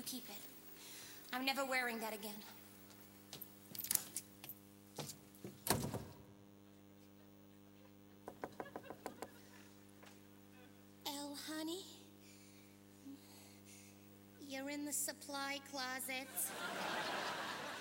You keep it. I'm never wearing that again. Elle, honey? You're in the supply closet.